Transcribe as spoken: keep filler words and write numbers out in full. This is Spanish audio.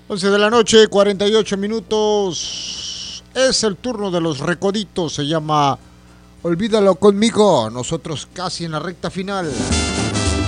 once de la noche, cuarenta y ocho minutos. Es el turno de los recoditos. Se llama Olvídalo conmigo. Nosotros casi en la recta final.